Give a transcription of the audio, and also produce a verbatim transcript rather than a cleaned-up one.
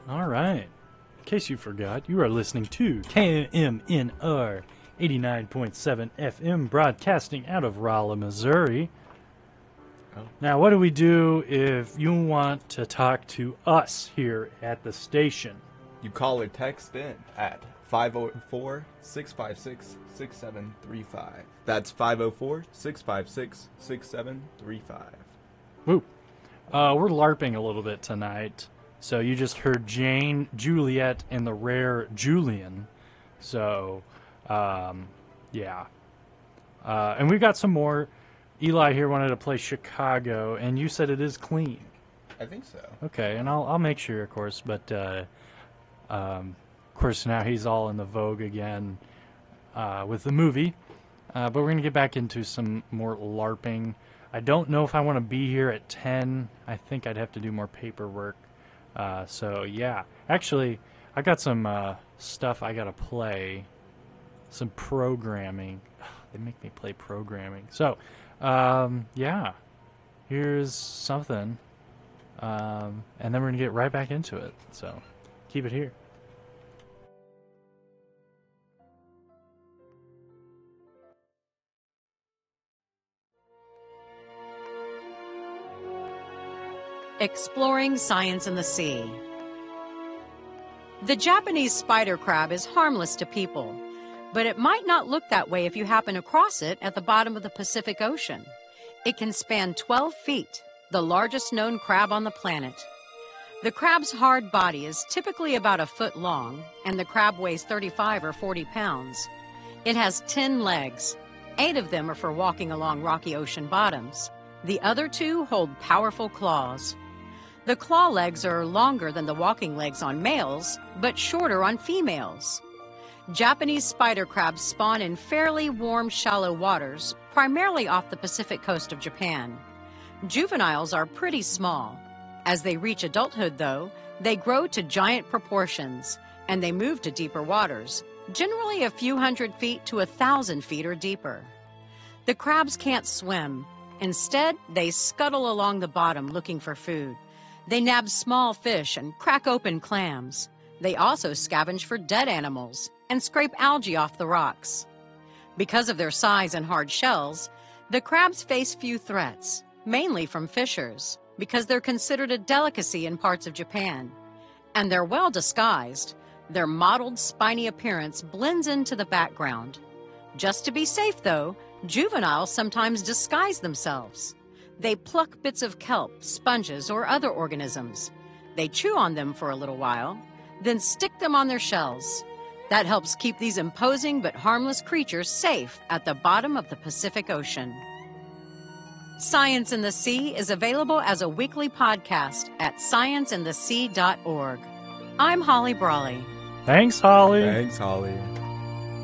All right. In case you forgot, you are listening to K M N R eighty-nine point seven F M, broadcasting out of Rolla, Missouri. Oh. Now, what do we do if you want to talk to us here at the station? You call or text in at five oh four, six five six, six seven three five. That's five oh four, six five six, six seven three five. Woo. Uh, we're LARPing a little bit tonight. So you just heard Jane, Juliet, and the rare Julian. So, um, yeah. Uh, and we've got some more. Eli here wanted to play Chicago, and you said it is clean. I think so. Okay, and I'll I'll make sure, of course. But, uh, um, of course, now he's all in the vogue again uh, with the movie. Uh, but we're going to get back into some more LARPing. I don't know if I want to be here at ten. I think I'd have to do more paperwork. Uh, so, yeah. Actually, I got some uh, stuff I got to play. Some programming. They make me play programming. So, um, yeah. Here's something. Um, and then we're going to get right back into it. So, keep it here. Exploring science in the sea. The Japanese spider crab is harmless to people, but it might not look that way if you happen across it at the bottom of the Pacific Ocean. It can span twelve feet, the largest known crab on the planet. The crab's hard body is typically about a foot long, and the crab weighs thirty-five or forty pounds. It has ten legs. Eight of them are for walking along rocky ocean bottoms. The other two hold powerful claws. The claw legs are longer than the walking legs on males, but shorter on females. Japanese spider crabs spawn in fairly warm, shallow waters, primarily off the Pacific coast of Japan. Juveniles are pretty small. As they reach adulthood, though, they grow to giant proportions, and they move to deeper waters, generally a few hundred feet to a thousand feet or deeper. The crabs can't swim. Instead, they scuttle along the bottom looking for food. They nab small fish and crack open clams. They also scavenge for dead animals and scrape algae off the rocks. Because of their size and hard shells, the crabs face few threats, mainly from fishers, because they're considered a delicacy in parts of Japan. And they're well disguised. Their mottled, spiny appearance blends into the background. Just to be safe, though, juveniles sometimes disguise themselves. They pluck bits of kelp, sponges, or other organisms. They chew on them for a little while, then stick them on their shells. That helps keep these imposing but harmless creatures safe at the bottom of the Pacific Ocean. Science in the Sea is available as a weekly podcast at science in the sea dot org. I'm Holly Brawley. Thanks, Holly. Thanks, Holly.